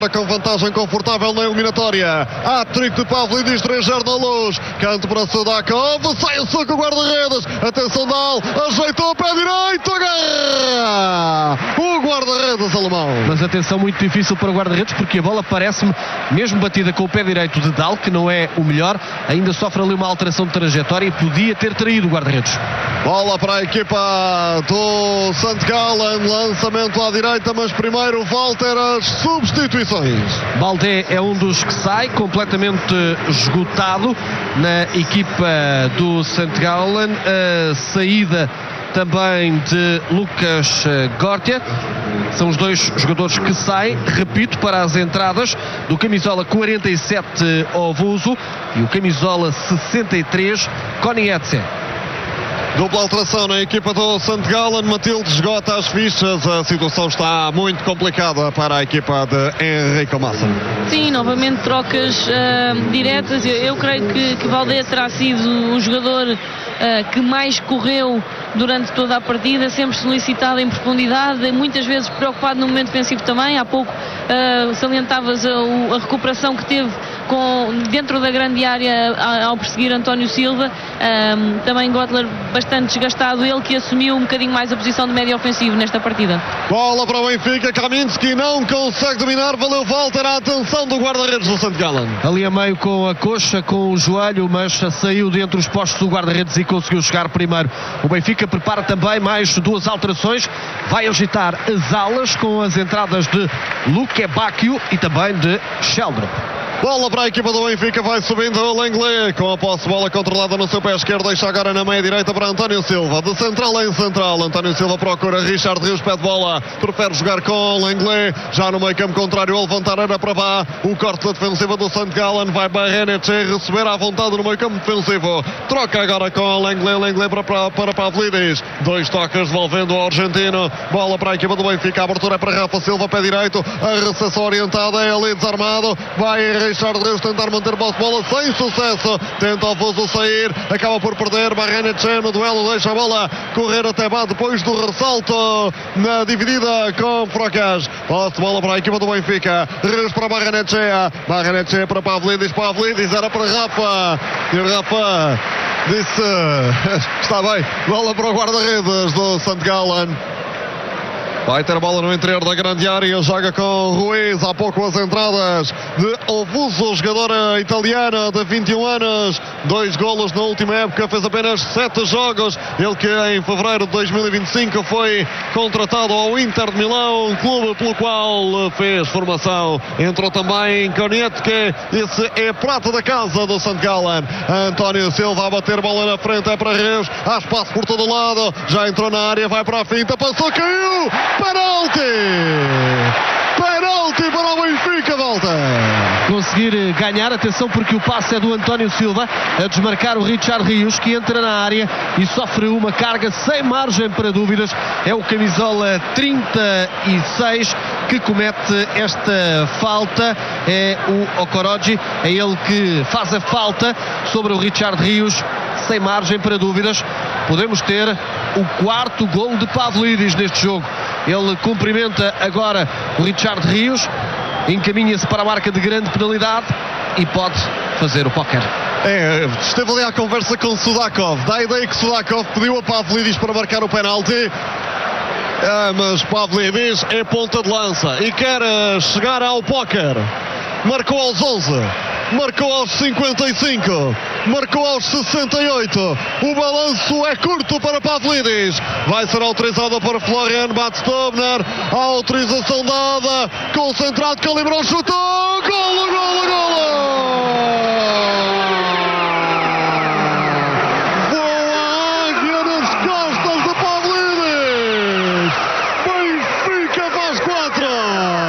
Com vantagem confortável na eliminatória. Hat-trick de Pavlidis, 3-0 na Luz. Canto para Sudakov, sai o soco, guarda-redes. Atenção, Dal, ajeitou o pé direito, agarra o guarda-redes alemão. Mas atenção, muito difícil para o guarda-redes, porque a bola parece-me, mesmo batida com o pé direito de Dal, que não é o melhor, ainda sofre ali uma alteração de trajetória e podia ter traído o guarda-redes. Bola para a equipa do St. Gallen, lançamento à direita, mas primeiro Walter, as substituições. Baldé é um dos que sai completamente esgotado na equipa do St. Gallen. A saída também de Lucas Gortia. São os dois jogadores que saem, repito, para as entradas do camisola 47 Ovuso e o camisola 63 Konietze. Dupla alteração na equipa do St. Gallen. Matilde esgota as fichas. A situação está muito complicada para a equipa de Henrique Massa. Sim, novamente trocas diretas. Eu creio que Valdé terá sido o jogador que mais correu durante toda a partida, sempre solicitado em profundidade, muitas vezes preocupado no momento defensivo também. Há pouco salientavas a recuperação que teve dentro da grande área ao perseguir António Silva. Também Gottler bastante desgastado, ele que assumiu um bocadinho mais a posição de médio ofensivo nesta partida. Bola para o Benfica, Kaminski não consegue dominar, valeu Walter, a atenção do guarda-redes do St. Gallen. Ali a meio com a coxa, com o joelho, mas saiu dentre os postos do guarda-redes e conseguiu chegar primeiro. O Benfica prepara também mais duas alterações, vai agitar as alas com as entradas de Luque Bacchio e também de Sheldrop. Bola para a equipa do Benfica, vai subindo o Lenglet, com a posse, bola controlada no seu pé esquerdo, deixa agora na meia direita para António Silva, de central em central. António Silva procura Richard Rios, pede bola, prefere jogar com Lenglet, já no meio campo contrário, a levantar era para Bá, o corte da defensiva do St. Gallen, vai Barrenetche receber à vontade no meio campo defensivo, troca agora com Lenglet para Pavlidis, dois toques devolvendo ao argentino, bola para a equipa do Benfica, a abertura é para Rafa Silva, pé direito, a recepção orientada, é ali desarmado, vai Richard Rios tentar manter posse de bola sem sucesso, tenta o Fuso sair, acaba por perder, Barrenetche no duelo, deixa a bola correr até Bá depois do ressalto na dividida com Frocas. Posse de bola para a equipa do Benfica, Rios para Barrenetche para Pavlidis era para Rafa, e o Rafa disse está bem, bola para o guarda-redes do St. Gallen. Vai ter a bola no interior da grande área, joga com Ruiz, há pouco as entradas de Ovuso, jogadora italiana de 21 anos, 2 golos na última época, fez apenas 7 jogos, ele que em fevereiro de 2025 foi contratado ao Inter de Milão, clube pelo qual fez formação. Entrou também Konietke, esse é prata da casa do St. Gallen. António Silva a bater bola na frente, é para Reus, há espaço por todo o lado, já entrou na área, vai para a finta, passou, caiu! Penalti para o Benfica, volta. Conseguir ganhar, atenção porque o passe é do António Silva a desmarcar o Richard Rios, que entra na área e sofre uma carga sem margem para dúvidas. É o camisola 36 que comete esta falta, é o Okoroji, é ele que faz a falta sobre o Richard Rios, sem margem para dúvidas. Podemos ter o quarto gol de Pavlidis neste jogo. Ele cumprimenta agora o Richard Rios, encaminha-se para a marca de grande penalidade e pode fazer o póquer. Esteve ali à conversa com Sudakov, dá a ideia que Sudakov pediu a Pavlidis para marcar o penalti. Mas Pavlidis é ponta de lança e quer chegar ao póquer. Marcou aos 11, marcou aos 55, marcou aos 68. O balanço é curto para Pavlidis. Vai ser autorizado por Florian Batstobner. A autorização dada, concentrado, calibrou, chutou, golo!